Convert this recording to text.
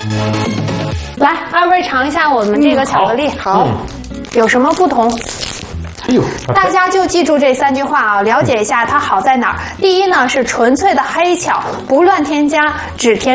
来，二位尝一下我们这个巧克力， 好， 有什么不同？ 哎呦， 大家就记住这3句话啊，了解一下它好在哪儿。第一呢是纯粹的黑巧，不乱添加，只添。